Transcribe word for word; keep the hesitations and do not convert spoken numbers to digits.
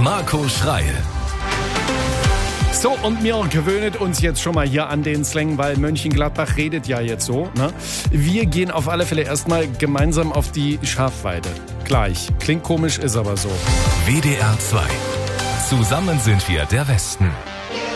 Marco Schreil. So, und wir gewöhnen uns jetzt schon mal hier an den Slang, weil Mönchengladbach redet ja jetzt so. Ne? Wir gehen auf alle Fälle erstmal gemeinsam auf die Schafweide. Gleich. Klingt komisch, ist aber so. W D R zwei. Zusammen sind wir der Westen.